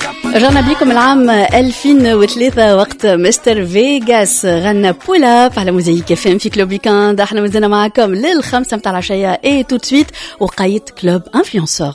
رجعنا بكم العام 2003 وقت مستر فيغاس غنى بول اب على موزايك اف ام في كلوب ويكاند. احنا مازلنا معكم للخمسة متاع العشية اي تو سويت وقاية كلوب انفلونسور.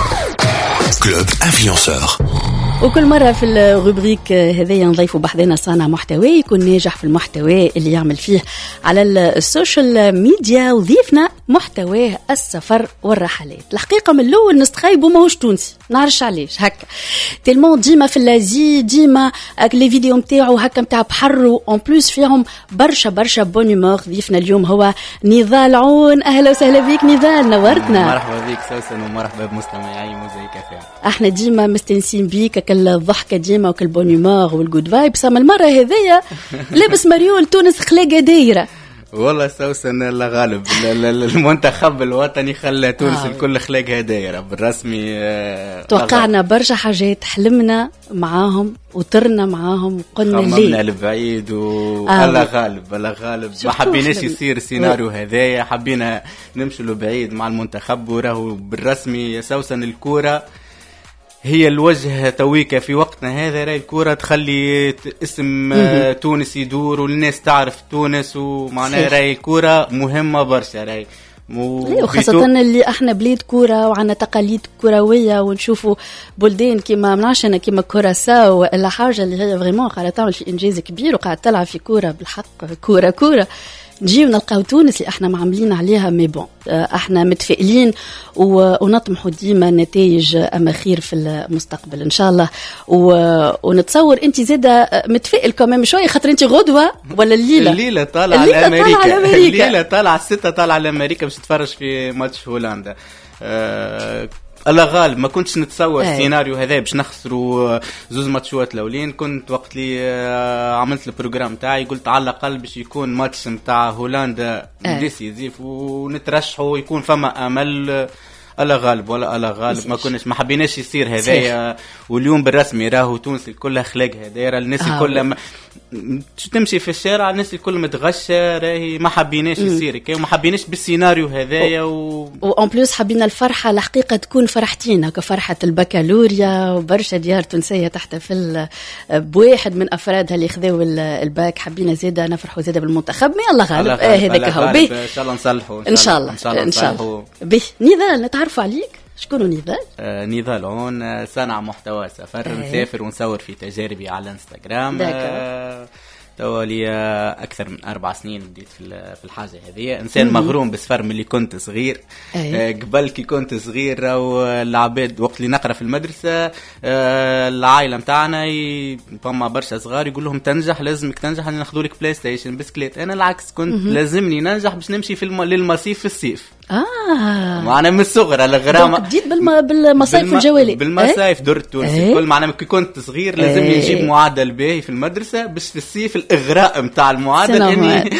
كلوب انفلونسور. وكل مرة في الروبريك هذايا نضيفوا بحذنا صانع محتوى يكون ناجح في المحتوى اللي يعمل فيه على السوشيال ميديا، وضيفنا محتواه السفر والرحلات. الحقيقة من الأول نستخايبوا ماهوش تونسي، نعرفش علاش هكا تلمون ديما في اللازي، ديما لي فيديو نتاعو هكا نتاع بحر وان بلوس فيهم برشا بون هيومور. ضيفنا اليوم هو نضال عون. أهلا وسهلا بك نضال، نورتنا. مرحبا بك سوسن ومرحبا بمستمعي موزايك اف ام. احنا ديما مستنسين بيك كل الضحكه ديما وكل بون هيومور والجود فايبس، اما المره هذيا لابس مريول تونس خلاقه دايره. والله سوسن الله غالب المنتخب الوطني خلى تونس الكل خلاقها دايره بالرسمي. توقعنا برشا حاجات، حلمنا معاهم وطرنا معاهم وقلنا ليه خممنا لبعيد والله غالب الله غالب. ما حبيناش يصير السيناريو هذايا، حبينا نمشي لبعيد مع المنتخب. وراهو بالرسمي سوسن الكوره هي الوجه تويكا في وقتنا هذا. راي الكرة تخلي اسم تونس يدور والناس تعرف تونس، ومعناها راي الكرة مهمة برشا راي وخاصة اللي احنا بلاد كورة وعنا تقاليد كروية، ونشوفوا بلدان كما منعشنا كما كوراساو ولا حاجة اللي هي فريمون قاعدة تعمل في إنجاز كبير وقاعدة تلعب في كورة بالحق كورة نجيو نلقاو تونس اللي احنا معاملين عليها. مي بون احنا متفائلين ونطمحوا ديما نتائج اما خير في المستقبل ان شاء الله. ونتصور انت زاده متفائل كمان شويه خاطر انت غدوه ولا الليله طالعه لامريكا. الليله طالعه الستة طالعه لامريكا باش تتفرج في ماتش هولندا. الله غالب ما كنتش نتصور السيناريو هذا باش نخسروا زوز ماتشات الاولين. كنت وقت لي عملت البروجرام تاعي قلت على الاقل باش يكون ماتش نتاع هولندا ديسيزيف ونترشحوا ويكون فما امل. الله غالب ولا الله غالب ما حبيناش يصير هذايا. واليوم بالرسمي راهو تونس الكل خلاقها دايره. الناس الكل تمشي في الشارع الناس الكل متغشة. راهي ما حبيناش يصير كي وما حبيناش بالسيناريو هذايا وان بلوس حبينا الفرحه الحقيقه تكون فرحتينا كفرحه البكالوريا. وبرشا ديار تونسيه تحتفل بواحد من افرادها اللي خذوا الباك. حبينا زاده نفرحوا زاده بالمنتخب. مي الله غالب هذاك هو به ان شاء الله نصلحوا ان شاء الله به. نضال نتعرفوا عليك شكون نضال؟ نضال عون صانع محتوى سفر. نسافر ونصور في تجاربي على انستغرام. توا لي اكثر من 4 سنين بديت في الحاجه هذه. انسان مغروم بالسفر من اللي كنت صغير. قبل كي كنت صغير والعباد وقت اللي نقرا في المدرسه العائله نتاعنا فما برشا صغار يقول لهم تنجح لازمك تنجح ناخذوا لك بلاي ستيشن بسكليت. انا العكس كنت لازمني ننجح باش نمشي في للمصيف في الصيف. معنا من الصغر الغرامه بديت بالمصايف والجوالي. بالمصايف درت تونس كل معنا كي كنت صغير لازمني نجيب معدل باهي في المدرسه باش في الصيف الاغراء نتاع المعدل اني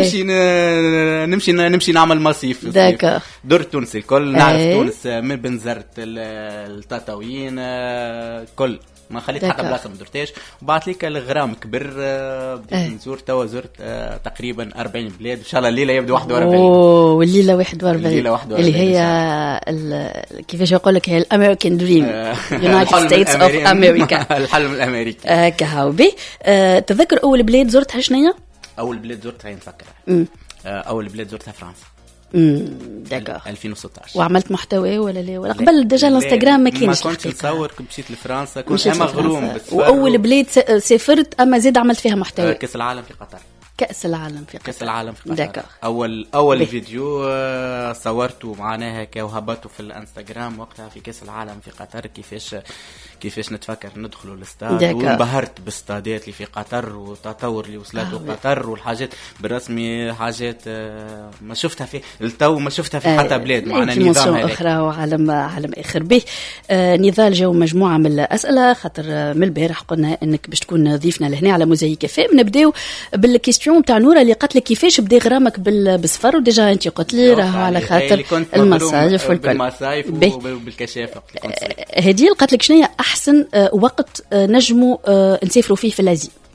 نمشي نعمل مصيف في الصيف. درت تونس الكل نعرف تونس من بنزرت التطاوين كل ما خليت حتى بلاصه ما درتهاش. وبعد ليك الغرام كبر بديت نزور. توا زرت تقريبا 40 بلاد. ان شاء الله الليله يبدا 41. والليله 41 اللي هي كيفاش يقول لك هي الامريكان دريم يونايتد ستيتس اوف امريكا. الحلم الامريكي كهوبي. تذكر اول بلاد زرتها شنو؟ اول بلاد زرتها نفكر. اول بلاد زرتها فرنسا. داكور 2016. وعملت محتوى ولا لا ولا قبل ديجا الانستغرام ما كانش. ما كنتش نصور مشيت لفرنسا كنت مغروم. واول بلاد سافرت اما زاد عملت فيها محتوى. كاس العالم في قطر. كأس العالم في قطر. داكور. اول فيديو صورته معناها وهبطته في الانستغرام وقتها في كاس العالم في قطر. كيفاش نتفكر ندخلوا الاستاد وانبهرت بالاستادات اللي في قطر والتطور اللي وصلته قطر والحاجات بالرسمي حاجات ما شفتها في التو ما شفتها في حتى بلاد معنا نظام اخرى وعالم اخر به. نضال جاو مجموعه من الاسئله خاطر من البارح قلنا انك باش تكون ضيفنا لهنا على موزايك اف ام. نبداو بالكيستيون تاع نوره اللي قالت لك كيفاش بدا غرامك بالسفر. وديجا انت قلت لي راه على خاطر المصايف والكل بالمصايف وبالكشافه. هدي قالت لك شنو احسن وقت نجموا نسافروا فيه في الازي؟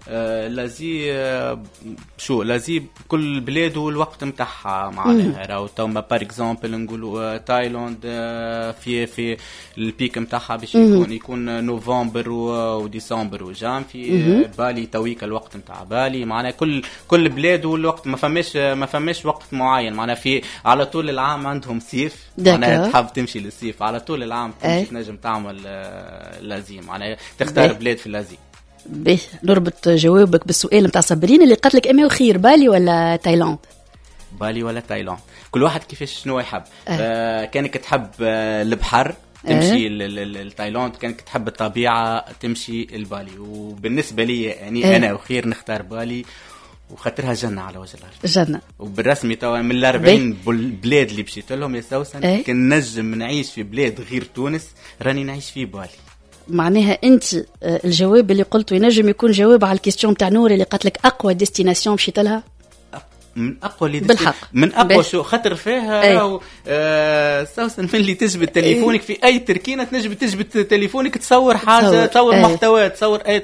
لازي شو لازي كل بلاد والوقت متاعها معناها. راهو توما بار اكزومبل نقولوا تايلاند في البيك متاعها باش يكون نوفمبر وديسمبر وجان. في بالي تويك الوقت متاع بالي معناها كل بلاد والوقت ما فماش وقت معين معناها. في على طول العام عندهم صيف معناها تحب تمشي للصيف على طول العام تمشي تنجم تعمل لازم معناها تختار بلاد في لازم. به نربط جوابك بالسؤال متاع صابرين اللي قالت لك اما وخير بالي ولا تايلاند. بالي ولا تايلاند كل واحد كيفاش شنو يحب. كانك تحب البحر تمشي لتايلاند، كانك تحب الطبيعه تمشي لبالي. وبالنسبه لي يعني انا وخير نختار بالي وخاطرها جنة على وجه الأرض. جنة. وبالرسمي توا من 40 بلاد اللي مشيت لهم يا سوسن كان نجم نعيش في بلاد غير تونس راني نعيش في بالي. معناها انت الجواب اللي قلته ينجم يكون جواب على الكيستيون تاع نور اللي قالت لك اقوى ديستيناسيون مشيت لها. من اقوى اللي بالحق من اقوى شو خاطر فيها سوسن من اللي تجبد تليفونك في اي تركينه تجبد تليفونك تصور حاجه تصور محتوى تصور اي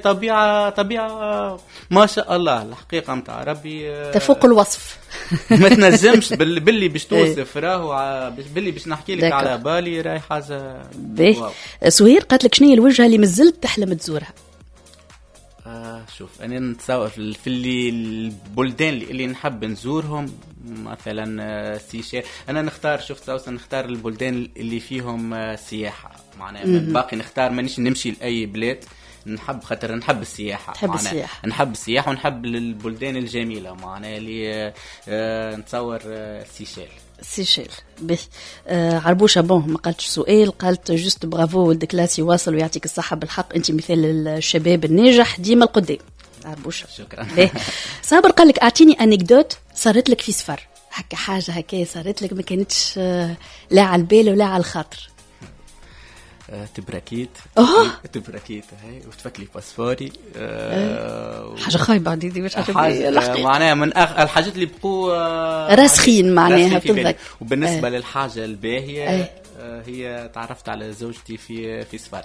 طبيعه ما شاء الله. الحقيقه نتاع ربي تفوق الوصف. ما تنجمش باللي باش توصف راهو باللي باش نحكي لك على بالي راهي حاجه. سهير قالت لك شنو هي الوجهه اللي مازلت تحلم تزورها؟ شوف أنا نتصور في البلدان اللي نحب نزورهم مثلا سيشيل. أنا نختار نختار البلدان اللي فيهم سياحة معناها. باقي نختار مانيش نمشي لأي بلاد نحب خاطر نحب السياحة. نحب السياحة ونحب البلدان الجميلة معناها اللي نتصور سيشيل. به عربوشة بون ما قالتش سؤال، قالت جوست برافو ولدك لاسي واصل ويعطيك الصحة بالحق انت مثال الشباب الناجح ديما القدام. عربوشة شكرا. صابر قال لك اعطيني انكدوت صارت لك في سفر هكا حاجة هكا صارت لك ما كانتش لا على البال ولا على الخاطر. تبركيت هاي وتفكلي باسبوري حاجه خايبه عندي باش معناها من الحاجات اللي بقوا راسخين معناها بالضبط. وبالنسبه للحاجه الباهيه هي تعرفت على زوجتي في سفر.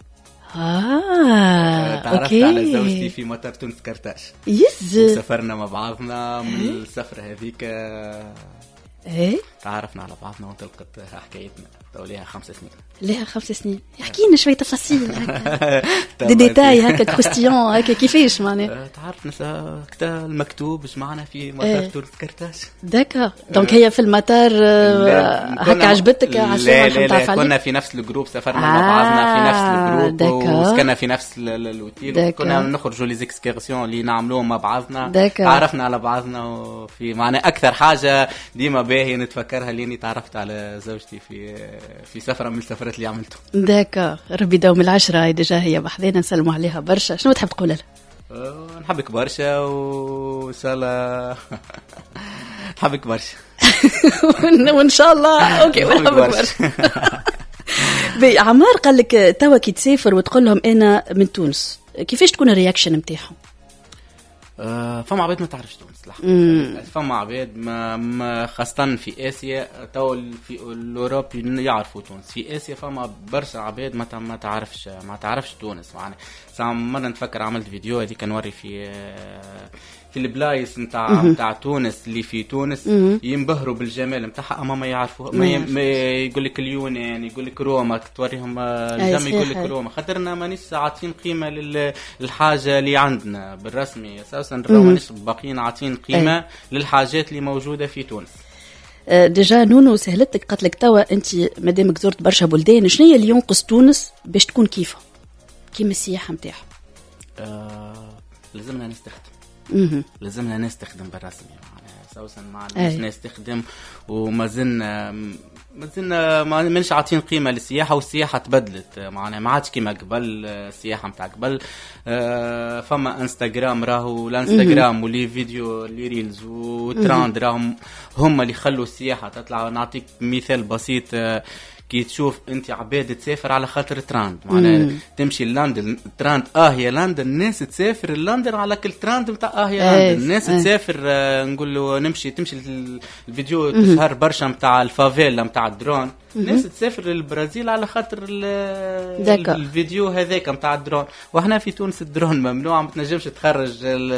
تعرفت على زوجتي في مطار تونس كرتاج. وسافرنا مع بعضنا من السفره هذيك تعرفنا على بعضنا وانطلقت حكايتنا لها 5 سنين. لها 5 سنين. يحكي لنا شويه تفاصيل هكا دي ديتاي هكا كروستيون هكا كيفاش معناها تعرفنا كتا المكتوب باش معنا في مطار تونس كرتاج. داكا دونك هي في المطار هكا عجبتك عشان لا كنا في نفس الجروب سافرنا مع بعضنا في نفس الجروب وسكننا في نفس الاوتيل كنا نخرجوا لي زيكسكيرسيون اللي نعملوهم مع بعضنا. تعرفنا على بعضنا وفي معنى اكثر حاجه ديما باهي نتفكرها لاني تعرفت على زوجتي في سفره من السفرات اللي عملته. داكا ربي دوم العشرة هاي ديجا هي بحذينا نسلموا عليها برشا. شنو تحب تقول لها؟ نحبك برشا وان شاء الله نحبك برشا وان شاء الله اوكي نحبك برشا. عمار قال لك توا كي تسافر وتقول لهم انا من تونس كيفاش تكون الرياكشن نتاعهم؟ فما عباد ما تعرفش تونس فما عباد ما خاصة في آسيا تو في الأوروب يعرفوا تونس. في آسيا فما برشا عباد ما تعرفش تونس. يعني مرة نتفكر عملت فيديو هذيك نوري في البلايص نتاع تونس اللي في تونس ينبهروا بالجمال نتاعها اما ما يعرفوا ما يقول لك اليونان يقول لك روما توريهم الجمال يقول لك روما خاطرنا مانيش عاطين قيمه للحاجه اللي عندنا بالرسمي اساسا مانيش باقيين عاطين قيمه للحاجات اللي موجوده في تونس. ديجا نونو سهلتك قالت لك توا انت مادامك زرت برشا بلدان شنو هي اللي ينقص تونس باش تكون كيما السياحه نتاعها؟ لازمنا نستخدم بالرسمي سوسن مع نستخدم وما زلنا مانيش عاطين قيمه للسياحه والسياحه تبدلت معناها ما عادش كيما قبل. السياحه نتاع قبل فما انستغرام راهو الانستغرام ولي فيديو لي ريلز وتراند راهم هما اللي خلوا السياحه تطلع. نعطيك مثال بسيط كي تشوف انت عباد تسافر على خاطر تراند معناها تمشي لندن تراند يا لندن الناس تسافر لندن على كل تراند نتاع يا لندن الناس تسافر نقول له تمشي الفيديو تشهر برشا نتاع الفافيلا نتاع الدرون الناس تسافر للبرازيل على خاطر الفيديو هذاك نتاع الدرون. وإحنا في تونس الدرون ممنوع ما تنجمش تخرج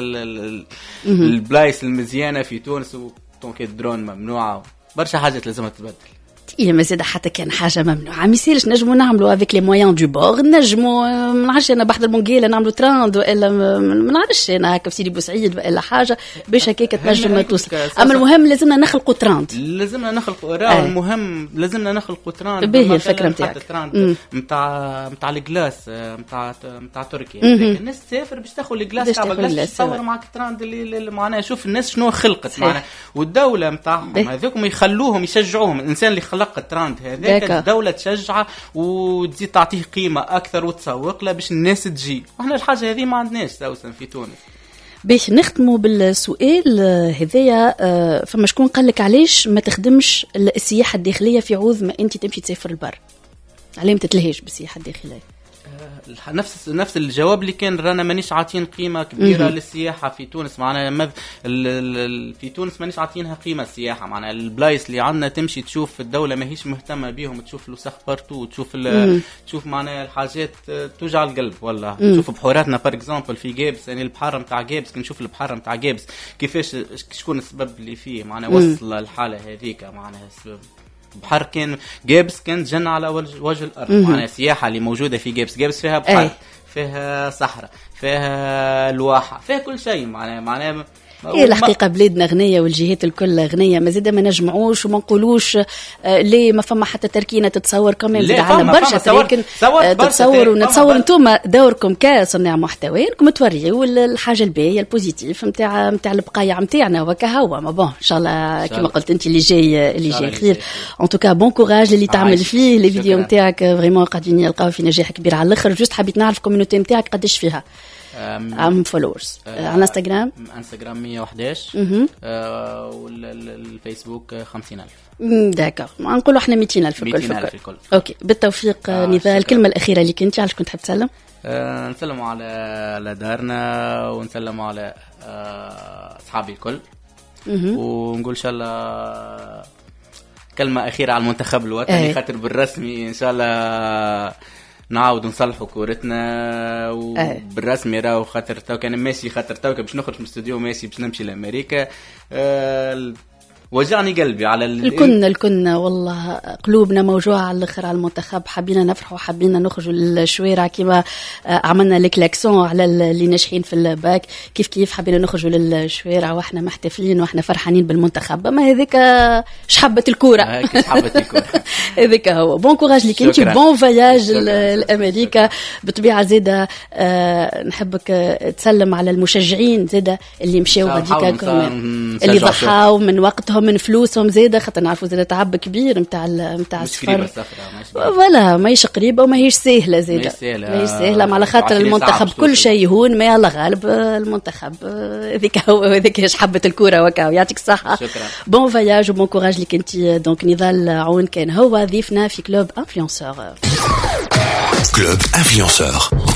البلايص المزيانة في تونس وطونك الدرون ممنوعة برشا حاجات لازم تتبدل. إيه ما زاد حتى كان حاجة ممنوعة ما يصيرش نجموا نعملوا افيك لي مويان دو بور نجموا ما نعرفش أنا بحضر المونجيلة نعملوا تراند ولا ما نعرفش أنا هكا في سيدي بوسعيد ولا حاجة باش هكاك تنجم توصل. أما المهم لازمنا نخلقوا تراند لازمنا نخلقوا المهم لازمنا نخلقوا تراند باهي الفكرة نتاعك تراند نتاع الجلاس نتاع تركيا الناس تسافر باش تاخذ الجلاس تاع الجلاس تصور معك تراند اللي معناها شوف الناس شنو خلقت معناها والدولة نتاعهم هذوكم يخلوهم يشجعوهم الإنسان اللي خلق التراند هذاك الدولة تشجعه وتزيد تعطيه قيمة أكثر وتسوق له باش الناس تجي وإحنا الحاجة هذه ما عندناش توسن في تونس. باش نختموا بالسؤال هذايا فما شكون قال لك علاش ما تخدمش السياحة الداخلية في عوض ما أنت تمشي تسافر البر علاه ما تتلهيش بالسياحة الداخلية؟ نفس الجواب اللي كان رانا مانيش عاطين قيمة كبيرة للسياحة في تونس معناها في تونس مانيش عاطينها قيمة السياحة معناها البلايص اللي عندنا تمشي تشوف الدولة ماهيش مهتمة بيهم تشوف لوسخ بارتو تشوف معناها الحاجات توجع القلب والله تشوف بحوراتنا بار اكزامبل في جابس يعني البحر نتاع جابس كي نشوف البحر نتاع جابس كيفاش شكون السبب اللي فيه معناها وصل الحالة هذيك معناها السبب بحر كان جابس كان جنة على وجه الأرض معناها السياحة اللي موجودة في جابس فيها بحر فيها صحراء فيها الواحة فيها كل شيء معناها إيه الحقيقة بلادنا غنية والجهات الكل غنية ما زيدا ما نجمعوش وما نقولوش ليه ما فما حتى تركينة تتصور كمان زيدا عنا برشا تركين تتصور ونتصور انتم دوركم كصناع محتوى انكم توريوا الحاجة الباهية البوزيتيف نتاع البقايا نتاعنا وكهوا ما بون ان شاء الله كما قلت انت اللي جاي خير ان توكا بون كوراج اللي تعمل فيه لي فيديو نتاعك فريمون قاعدين يلقاو في نجاح كبير على الاخر. جوست حبيت نعرف الكوميونيتي نتاعك قداش فيها عم فولورز على انستغرام 111 والفيسبوك 50,000 داكور نقولوا احنا 200,000 الكل. اوكي بالتوفيق. نضال الكلمه الاخيره اللي كنت علاش كنت حاب تسلم؟ نسلم على دارنا ونسلم على اصحابي الكل ونقول ان شاء الله كلمه اخيره على المنتخب الوطني خاطر بالرسمي ان شاء الله نعاود نصلحوا كورتنا وبالرسمي راهو خاطر تو كان ماشي خاطر تو باش نخرج من الاستوديو ماشي باش نمشي لامريكا وجعني قلبي على الكن والله قلوبنا موجوعة على الاخر على المنتخب حابين نفرحوا حابين نخرجوا للشوارع كما عملنا الكلاكسون على اللي ناجحين في الباك كيف حابين نخرجوا للشوارع واحنا محتفلين واحنا فرحانين بالمنتخب ما هذيك شحبة الكورة هذيك هو بون كوراج ليك انت بون فياج لامريكا بطبيعة زيادة نحبك تسلم على المشجعين زيادة اللي مشاو هذيك اللي ضحاو من وقتهم من فلوسهم زيادة خاطر نعرفوا زيادة تعب كبير نتاع السفر ولا ماهيش قريبة وماهيش سهلة زيادة ماهيش سهلة على خاطر المنتخب كل شيء يهون ما يلا غالب المنتخب هذيك هو هذيك حبة الكورة وكاو يعطيك الصحة بون فياج وبون كوراج لك انت دونك نضال عون كان هو ضيفنا في كلوب انفلونسور. كلوب انفلونسور